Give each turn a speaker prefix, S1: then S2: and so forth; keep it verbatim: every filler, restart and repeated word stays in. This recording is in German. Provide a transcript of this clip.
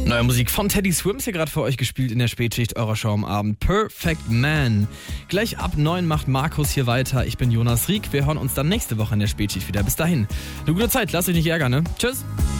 S1: Neue Musik von Teddy Swims hier gerade für euch gespielt in der Spätschicht eurer Show am Abend. Perfect Man. Gleich ab neun macht Markus hier weiter. Ich bin Jonas Rieck. Wir hören uns dann nächste Woche in der Spätschicht wieder. Bis dahin. Eine gute Zeit. Lasst euch nicht ärgern, ne? Tschüss.